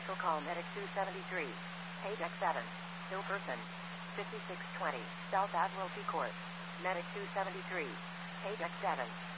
Special call Medic 273. Page X7. Ill person. 5620. South Admiralty Court. Medic 273. Page X7.